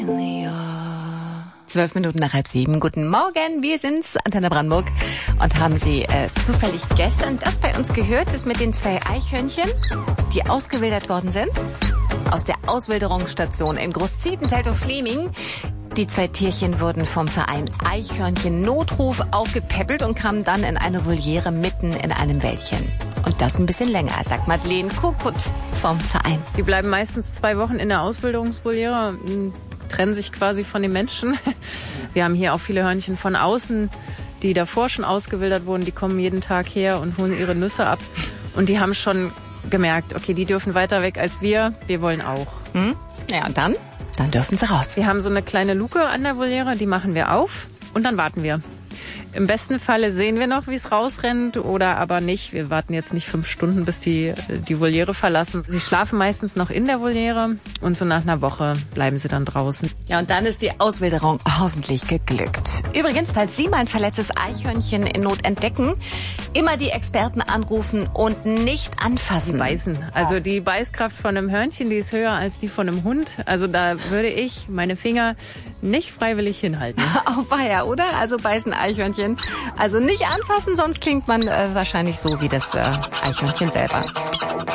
12 Minuten nach 6:30. Guten Morgen, wir sind's, Antenne Brandenburg. Und haben Sie zufällig gestern das bei uns gehört, das mit den 2 Eichhörnchen, die ausgewildert worden sind? Aus der Auswilderungsstation in Großzietenfeld-Fleming. Die 2 Tierchen wurden vom Verein Eichhörnchen Notruf aufgepäppelt und kamen dann in eine Voliere mitten in einem Wäldchen. Und das ein bisschen länger, sagt Madeleine Kokut vom Verein. Die bleiben meistens 2 Wochen in der Auswilderungsvoliere, trennen sich quasi von den Menschen. Wir haben hier auch viele Hörnchen von außen, die davor schon ausgewildert wurden. Die kommen jeden Tag her und holen ihre Nüsse ab. Und die haben schon gemerkt, okay, die dürfen weiter weg als wir. Wir wollen auch. Ja, und dann? Dann dürfen sie raus. Wir haben so eine kleine Luke an der Voliere, die machen wir auf und dann warten wir. Im besten Falle sehen wir noch, wie es rausrennt oder aber nicht. Wir warten jetzt nicht 5 Stunden, bis die Voliere verlassen. Sie schlafen meistens noch in der Voliere und so nach einer Woche bleiben sie dann draußen. Ja, und dann ist die Auswilderung hoffentlich geglückt. Übrigens, falls Sie mal ein verletztes Eichhörnchen in Not entdecken, immer die Experten anrufen und nicht anfassen. Beißen. Also die Beißkraft von einem Hörnchen, die ist höher als die von einem Hund. Also da würde ich meine Finger nicht freiwillig hinhalten. Auweia, oder? Also beißen Eichhörnchen. Also nicht anfassen, sonst klingt man wahrscheinlich so wie das Eichhörnchen selber.